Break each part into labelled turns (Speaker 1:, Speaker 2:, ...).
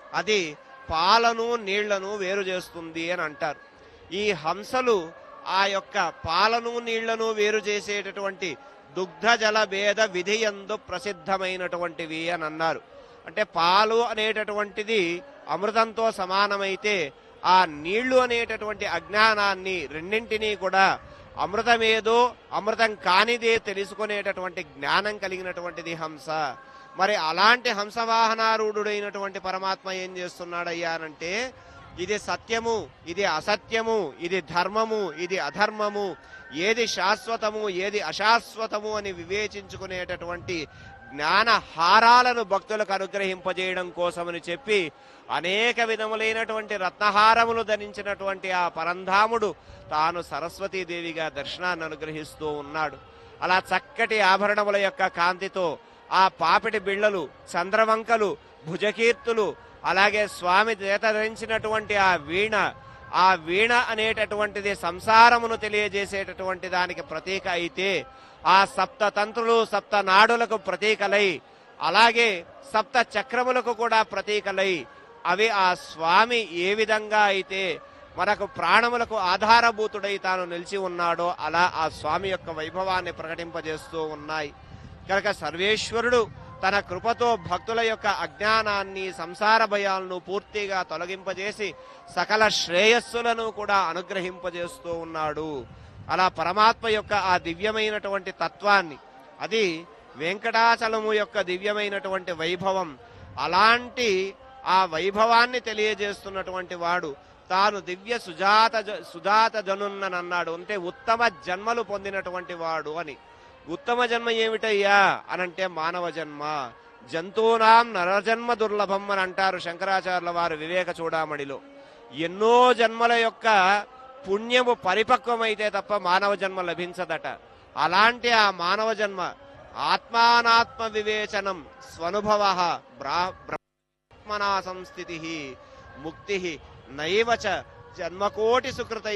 Speaker 1: అది పాలను నీళ్లను వేరు చేస్తుంది అని అంటారు. ఈ హంసలు ఆ యొక్క పాలను నీళ్లను వేరు చేసేటటువంటి దుగ్ధ జల భేద విధియందు ప్రసిద్ధమైనటువంటివి అని అన్నారు. అంటే పాలు అనేటటువంటిది అమృతంతో సమానమైతే ఆ నీళ్లు అనేటటువంటి అజ్ఞానాన్ని రెండింటినీ కూడా అమృతమేదో అమృతం కానిదే తెలుసుకునేటటువంటి జ్ఞానం కలిగినటువంటిది హంస. మరి అలాంటి హంసవాహనారూఢుడైనటువంటి పరమాత్మ ఏం చేస్తున్నాడయ్యా అనంటే, ఇది సత్యము, ఇది అసత్యము, ఇది ధర్మము, ఇది అధర్మము, ఏది శాశ్వతము, ఏది అశాశ్వతము అని వివేచించుకునేటటువంటి జ్ఞాన హారాలను భక్తులకు అనుగ్రహింపజేయడం కోసమని చెప్పి అనేక విధములైనటువంటి రత్నహారములు ధరించినటువంటి ఆ పరంధాముడు తాను సరస్వతీదేవిగా దర్శనాన్ని అనుగ్రహిస్తూ ఉన్నాడు. అలా చక్కటి ఆభరణముల యొక్క కాంతితో ఆ పాపిటి బిళ్ళలు, చంద్రవంకలు, భుజకీర్తులు, అలాగే స్వామి చేత ధరించినటువంటి ఆ వీణ అనేటటువంటిది సంసారమును తెలియజేసేటటువంటి దానికి ప్రతీక అయితే, ఆ సప్త తంత్రులు సప్త నాడులకు ప్రతీకలై, అలాగే సప్త చక్రములకు కూడా ప్రతీకలై, అవి ఆ స్వామి ఏ విధంగా అయితే మనకు ప్రాణములకు ఆధారభూతుడై తాను నిలిచి ఉన్నాడో అలా ఆ స్వామి యొక్క వైభవాన్ని ప్రకటింపజేస్తూ ఉన్నాయి. కనుక సర్వేశ్వరుడు తన కృపతో భక్తుల యొక్క అజ్ఞానాన్ని, సంసార భయాలను పూర్తిగా తొలగింపజేసి సకల శ్రేయస్సులను కూడా అనుగ్రహింపజేస్తూ ఉన్నాడు. అలా పరమాత్మ యొక్క ఆ దివ్యమైనటువంటి తత్వాన్ని, అది వెంకటాచలము యొక్క దివ్యమైనటువంటి వైభవం, అలాంటి ఆ వైభవాన్ని తెలియజేస్తున్నటువంటి వాడు తాను దివ్య సుజాత జనున్ననన్నాడు. అంటే ఉత్తమ జన్మలు పొందినటువంటి వాడు అని. ఉత్తమ జన్మ ఏమిటయ్యా అనంటే మానవ జన్మ. జంతువునాం నరజన్మ దుర్లభం అని అంటారు శంకరాచార్యుల వారు వివేక చూడామణిలో. ఎన్నో జన్మల యొక్క పుణ్యము పరిపక్వమైతే తప్ప మానవ జన్మ లభించదట. అలాంటి ఆ మానవ జన్మ ఆత్మానాత్మ వివేచనం స్వనుభవ బ్రహ్మణా సంస్థితి ముక్తి నైవచ జన్మకోటి సుకృతై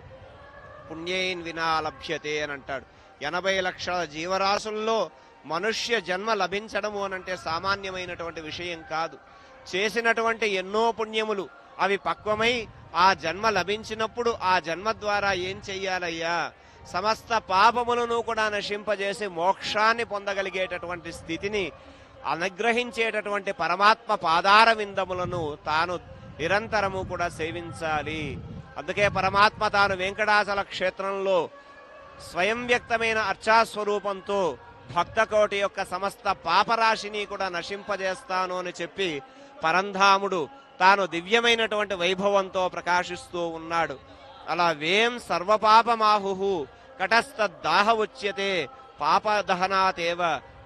Speaker 1: పుణ్యైన్ వినా లభ్యతే అని అంటాడు. 80 లక్షల జీవరాశుల్లో మనుష్య జన్మ లభించడము అనంటే సామాన్యమైనటువంటి విషయం కాదు. చేసినటువంటి ఎన్నో పుణ్యములు అవి పక్వమై ఆ జన్మ లభించినప్పుడు ఆ జన్మ ద్వారా ఏం చెయ్యాలయ్యా, సమస్త పాపములను కూడా నశింపజేసి మోక్షాన్ని పొందగలిగేటటువంటి స్థితిని అనుగ్రహించేటటువంటి పరమాత్మ పాదార విందములను తాను నిరంతరము కూడా సేవించాలి. అందుకే పరమాత్మ తాను వెంకటాచల క్షేత్రంలో స్వయం వ్యక్తమైన అర్చాస్వరూపంతో భక్తకోటి యొక్క సమస్త పాపరాశిని కూడా నశింపజేస్తాను అని చెప్పి పరంధాముడు తాను దివ్యమైనటువంటి వైభవంతో ప్రకాశిస్తూ ఉన్నాడు. అలా వేం సర్వపాపమాహు కటస్థదాహ ఉచ్యతే పాపదహనాతేవ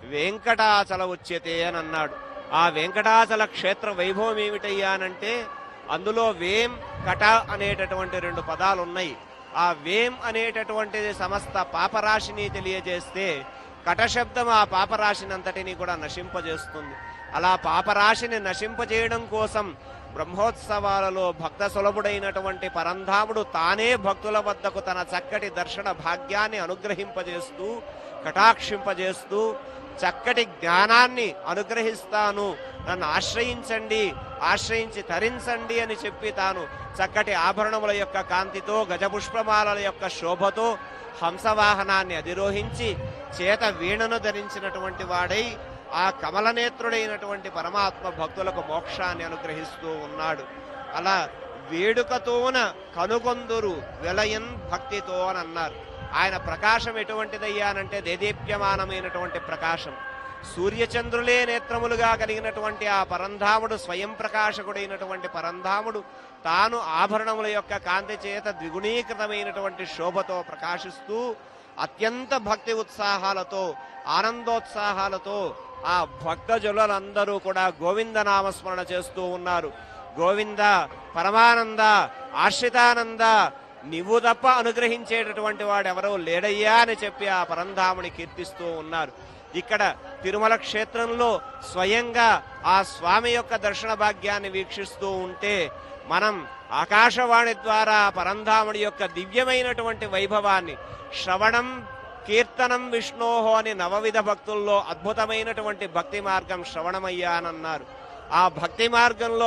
Speaker 1: వెంకటాచల ఉచ్యతే అని అన్నాడు. ఆ వెంకటాచల క్షేత్ర వైభవం ఏమిటయ్యానంటే, అందులో వేం కట అనేటటువంటి 2 పదాలు ఉన్నాయి. ఆ వేం అనేటటువంటిది సమస్త పాపరాశిని తెలియజేస్తే, కటశబ్దం ఆ పాపరాశిని అంతటినీ కూడా నశింపజేస్తుంది. అలా పాపరాశిని నశింపజేయడం కోసం బ్రహ్మోత్సవాలలో భక్త సులభుడైనటువంటి పరంధాముడు తానే భక్తుల వద్దకు తన చక్కటి దర్శన భాగ్యాన్ని అనుగ్రహింపజేస్తూ, కటాక్షింపజేస్తూ, చక్కటి జ్ఞానాన్ని అనుగ్రహిస్తాను, నన్ను ఆశ్రయించండి, ఆశ్రయించి తరించండి అని చెప్పి తాను చక్కటి ఆభరణముల యొక్క కాంతితో, గజపుష్పమాలల యొక్క శోభతో హంసవాహనాన్ని అధిరోహించి చేత వీణను ధరించినటువంటి వాడై ఆ కమలనేత్రుడైనటువంటి పరమాత్మ భక్తులకు మోక్షాన్ని అనుగ్రహిస్తూ ఉన్నాడు. అలా వేడుకతోన కనుగొందురు వెలయన్ భక్తితో అని అన్నారు. ఆయన ప్రకాశం ఎటువంటిదయ్యానంటే దేదీప్యమానమైనటువంటి ప్రకాశం. సూర్యచంద్రులే నేత్రములుగా కలిగినటువంటి ఆ పరంధాముడు, స్వయం ప్రకాశకుడైనటువంటి పరంధాముడు తాను ఆభరణముల యొక్క కాంతి చేత ద్విగుణీకృతమైనటువంటి శోభతో ప్రకాశిస్తూ అత్యంత భక్తి ఉత్సాహాలతో, ఆనందోత్సాహాలతో ఆ భక్తజనులందరూ కూడా గోవిందనామస్మరణ చేస్తూ ఉన్నారు. గోవింద, పరమానంద, ఆశ్రితానంద, నీవు తప్ప అనుగ్రహించేటటువంటి వాడెవరో లేడయ్యా అని చెప్పి ఆ పరంధాముని కీర్తిస్తూ ఉన్నారు. ఇక్కడ తిరుమల క్షేత్రంలో స్వయంగా ఆ స్వామి యొక్క దర్శన భాగ్యాన్ని వీక్షిస్తూ ఉంటే మనం ఆకాశవాణి ద్వారా పరంధాముడి యొక్క దివ్యమైనటువంటి వైభవాన్ని శ్రవణం కీర్తనం విష్ణోహో అని నవవిధ భక్తుల్లో అద్భుతమైనటువంటి భక్తి మార్గం శ్రవణమయ్యానన్నారు. ఆ భక్తి మార్గంలో